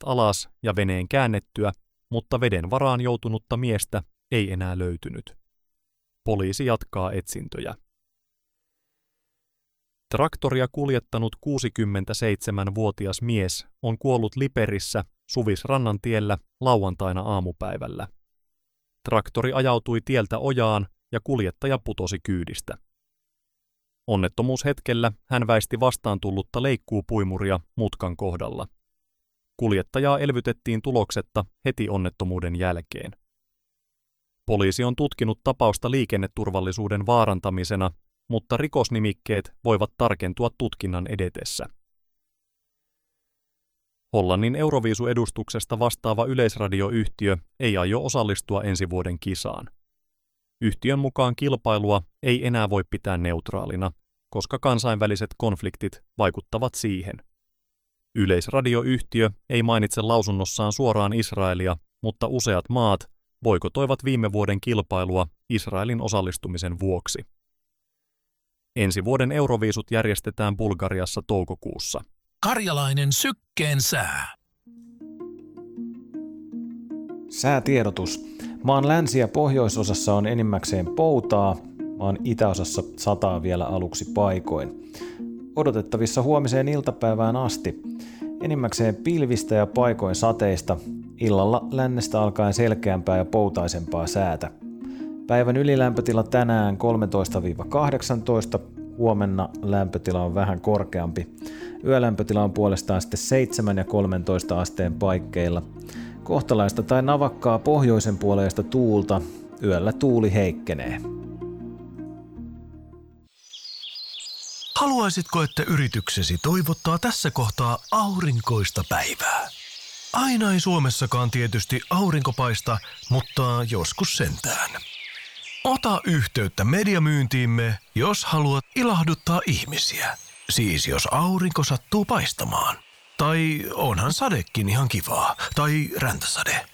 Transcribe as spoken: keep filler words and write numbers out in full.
alas ja veneen käännettyä, mutta veden varaan joutunutta miestä ei enää löytynyt. Poliisi jatkaa etsintöjä. Traktoria kuljettanut kuusikymmentäseitsemänvuotias mies on kuollut Liperissä Suvisrannantiellä lauantaina aamupäivällä. Traktori ajautui tieltä ojaan ja kuljettaja putosi kyydistä. Onnettomuushetkellä hän väisti vastaan tullutta leikkuupuimuria mutkan kohdalla. Kuljettajaa elvytettiin tuloksetta heti onnettomuuden jälkeen. Poliisi on tutkinut tapausta liikenneturvallisuuden vaarantamisena, mutta rikosnimikkeet voivat tarkentua tutkinnan edetessä. Hollannin Euroviisu-edustuksesta vastaava yleisradioyhtiö ei aio osallistua ensi vuoden kisaan. Yhtiön mukaan kilpailua ei enää voi pitää neutraalina, koska kansainväliset konfliktit vaikuttavat siihen. Yleisradioyhtiö ei mainitse lausunnossaan suoraan Israelia, mutta useat maat boikotoivat viime vuoden kilpailua Israelin osallistumisen vuoksi. Ensi vuoden Euroviisut järjestetään Bulgariassa toukokuussa. Karjalainen sykkeen sää. Säätiedotus. Maan länsi- ja pohjoisosassa on enimmäkseen poutaa, maan itäosassa sataa vielä aluksi paikoin. Odotettavissa huomiseen iltapäivään asti. Enimmäkseen pilvistä ja paikoin sateista, illalla lännestä alkaen selkeämpää ja poutaisempaa säätä. Päivän ylilämpötila tänään kolmetoista kahdeksantoista, huomenna lämpötila on vähän korkeampi. Yölämpötila on puolestaan sitten seitsemän ja kolmetoista asteen paikkeilla. Kohtalaista tai navakkaa pohjoisen puoleista tuulta, yöllä tuuli heikkenee. Haluaisitko, että yrityksesi toivottaa tässä kohtaa aurinkoista päivää? Aina ei Suomessakaan tietysti aurinko paista, mutta joskus sentään. Ota yhteyttä mediamyyntiimme, jos haluat ilahduttaa ihmisiä. Siis jos aurinko sattuu paistamaan. Tai onhan sadekin ihan kivaa. Tai räntäsade.